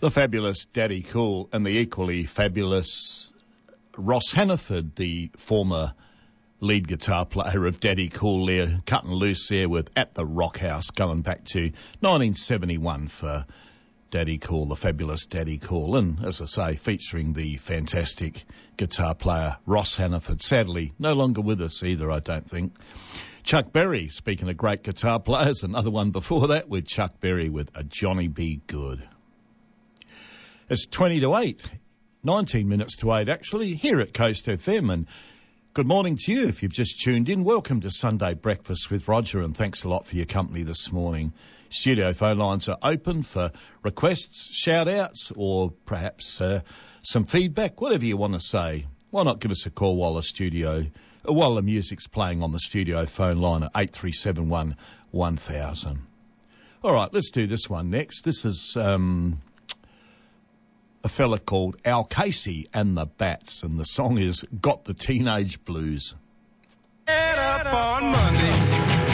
The fabulous Daddy Cool and the equally fabulous Ross Hannaford, the former lead guitar player of Daddy Cool, there, cutting loose there with At the Rock House, going back to 1971 for Daddy Cool, the fabulous Daddy Cool, and as I say, featuring the fantastic guitar player Ross Hannaford. Sadly, no longer with us either, I don't think. Chuck Berry, speaking of great guitar players, another one before that with Chuck Berry with A Johnny Be Good. It's 20 to 8, 19 minutes to 8 actually, here at Coast FM. And good morning to you if you've just tuned in. Welcome to Sunday Breakfast with Roger, and thanks a lot for your company this morning. Studio phone lines are open for requests, shout-outs, or perhaps some feedback, whatever you want to say. Why not give us a call while the music's playing on the studio phone line at 8371 1000. All right, let's do this one next. This is a fella called Al Casey and the Bats, and the song is Got the Teenage Blues. Get up on Monday.